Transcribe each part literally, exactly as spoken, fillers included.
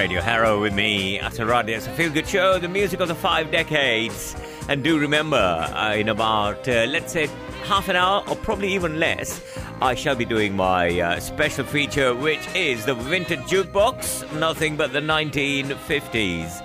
Radio Harrow with me, Asaradi. It's a feel-good show, the music of the five decades. And do remember, uh, in about, uh, let's say, half an hour or probably even less, I shall be doing my uh, special feature, which is the Vintage Jukebox, nothing but the nineteen fifties.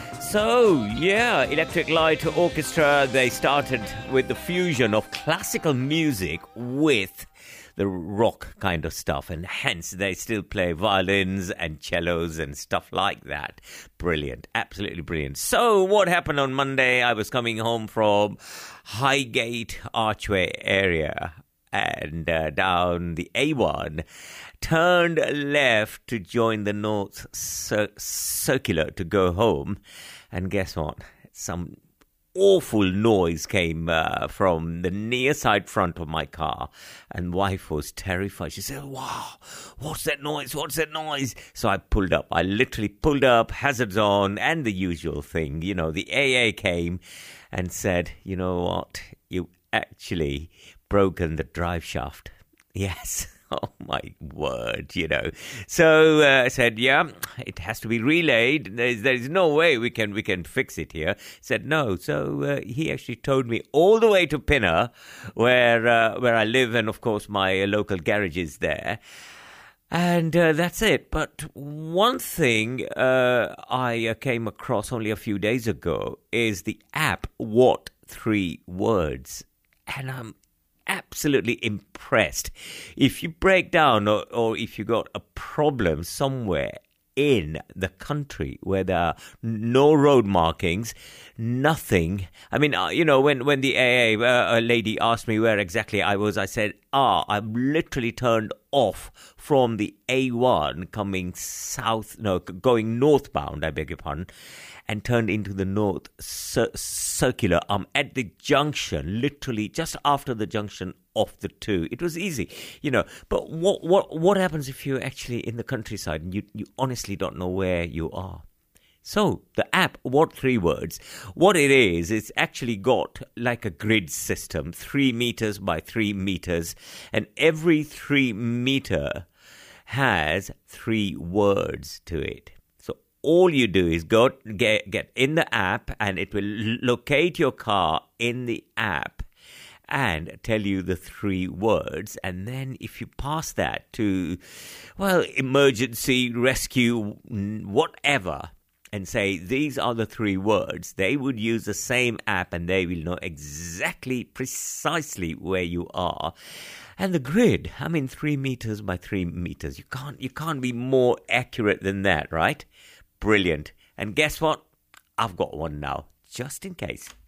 So, yeah, Electric Light Orchestra, they started with the fusion of classical music with the rock kind of stuff, and hence they still play violins and cellos and stuff like that. Brilliant, absolutely brilliant. So what happened on Monday? I was coming home from Highgate Archway area and uh, down the A one, turned left to join the North Cir- Circular to go home, and guess what? Some awful noise came uh, from the near side front of my car, and wife was terrified. She said, wow, what's that noise? What's that noise? So I pulled up. I literally pulled up, hazards on, and the usual thing. You know, the A A came and said, you know what? You actually broken the drive shaft. Yes. Oh, my word, you know. So uh, I said, yeah, it has to be relayed. There's, there's no way we can we can fix it here. Said, no. So uh, he actually towed me all the way to Pinner, where, uh, where I live, and, of course, my uh, local garage is there. And uh, that's it. But one thing uh, I uh, came across only a few days ago is the app What Three Words. And I'm absolutely impressed. If you break down or, or if you got a problem somewhere in the country where there are no road markings, nothing. I mean, uh, you know, when, when the A A, uh, a lady asked me where exactly I was, I said, ah, I'm literally turned off from the A one coming south, no, going northbound, I beg your pardon, and turned into the North cir- Circular. I'm at the junction, literally just after the junction of the two. It was easy, you know. But what what what happens if you're actually in the countryside and you, you honestly don't know where you are? So the app, What Three Words, what it is, it's actually got like a grid system, three meters by three meters, and every three meter has three words to it. All you do is go get, get in the app, and it will locate your car in the app and tell you the three words. And then if you pass that to, well, emergency, rescue, whatever, and say, these are the three words, they would use the same app and they will know exactly, precisely where you are. And the grid, I mean, three meters by three meters. You can't, you can't be more accurate than that, right? Brilliant. And guess what? I've got one now, just in case.